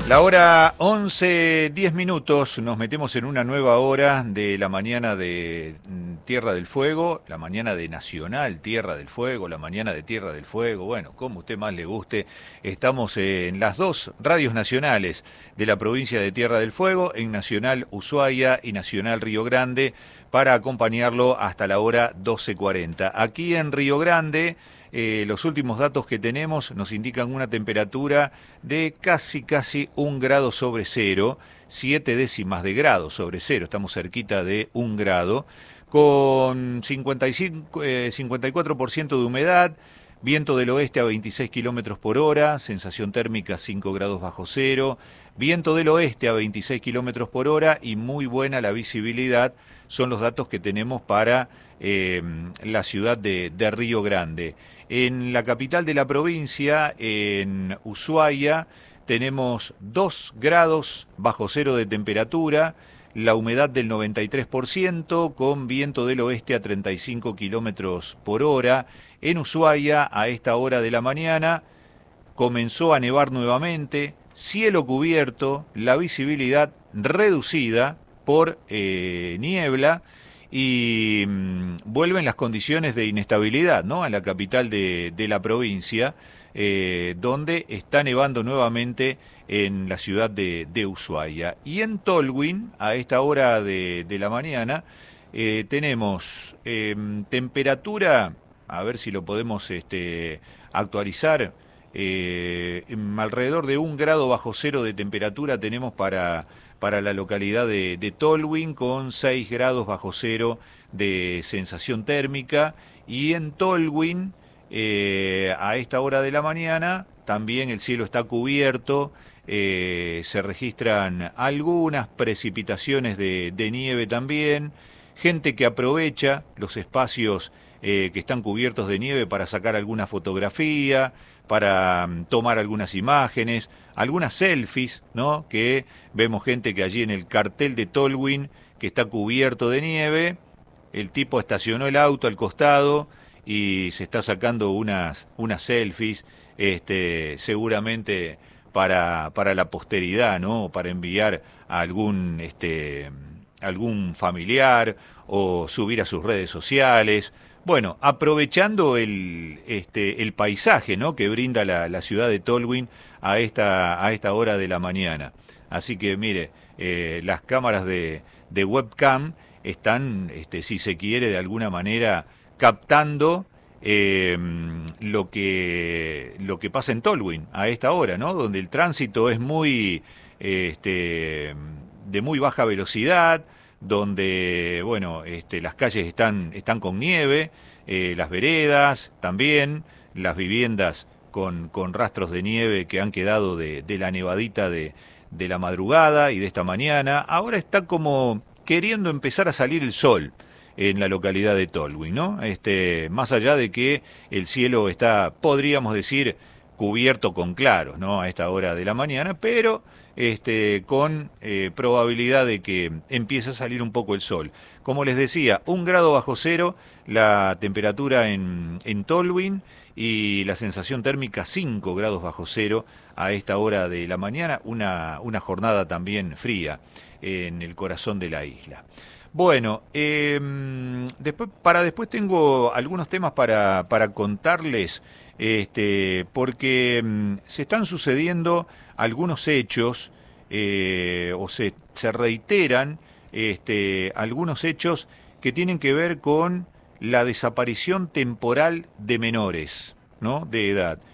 La hora 11:10, nos metemos en una nueva hora de la mañana de Tierra del Fuego, la mañana de Nacional Tierra del Fuego, la mañana de Tierra del Fuego, bueno, como usted más le guste. Estamos en las dos radios nacionales de la provincia de Tierra del Fuego, en Nacional Ushuaia y Nacional Río Grande, para acompañarlo hasta la hora 12:40. Aquí en Río Grande, los últimos datos que tenemos nos indican una temperatura de casi 1 grado sobre cero, 7 décimas de grado sobre cero, estamos cerquita de 1 grado, con 54% de humedad, viento del oeste a 26 kilómetros por hora, sensación térmica 5 grados bajo cero, viento del oeste a 26 kilómetros por hora y muy buena la visibilidad, son los datos que tenemos para la ciudad de Río Grande. En la capital de la provincia, en Ushuaia, tenemos 2 grados bajo cero de temperatura, la humedad del 93%, con viento del oeste a 35 kilómetros por hora. En Ushuaia, a esta hora de la mañana, comenzó a nevar nuevamente, cielo cubierto, la visibilidad reducida por niebla, y vuelven las condiciones de inestabilidad, ¿no?, a la capital de la provincia, donde está nevando nuevamente en la ciudad de Ushuaia. Y en Tolwyn, a esta hora de la mañana, tenemos temperatura, a ver si lo podemos actualizar, alrededor de 1 grado bajo cero de temperatura tenemos para la localidad de Tolwyn, con 6 grados bajo cero de sensación térmica. Y en Tolwyn, a esta hora de la mañana, también el cielo está cubierto, se registran algunas precipitaciones de nieve también, gente que aprovecha los espacios que están cubiertos de nieve para sacar alguna fotografía, para tomar algunas imágenes, algunas selfies, ¿no?, que vemos gente que allí en el cartel de Tolwyn, que está cubierto de nieve, el tipo estacionó el auto al costado y se está sacando unas selfies, seguramente para la posteridad, ¿no?, para enviar a algún familiar o subir a sus redes sociales. Bueno, aprovechando el paisaje, ¿no?, que brinda la ciudad de Tolwyn a esta hora de la mañana. Así que mire, las cámaras de webcam están, si se quiere, de alguna manera captando lo que pasa en Tolwyn a esta hora, ¿no?, donde el tránsito es de muy baja velocidad, donde, bueno, las calles están con nieve, las veredas también, las viviendas con rastros de nieve que han quedado de la nevadita de la madrugada y de esta mañana. Ahora está como queriendo empezar a salir el sol en la localidad de Tolwyn, ¿no? Más allá de que el cielo está, podríamos decir, cubierto con claros, ¿no?, a esta hora de la mañana, pero con probabilidad de que empiece a salir un poco el sol. Como les decía, 1 grado bajo cero la temperatura en Tolwyn, y la sensación térmica 5 grados bajo cero a esta hora de la mañana, una jornada también fría en el corazón de la isla. Bueno, después tengo algunos temas para contarles, porque se están sucediendo algunos hechos, o se reiteran algunos hechos que tienen que ver con la desaparición temporal de menores, ¿no?, de edad.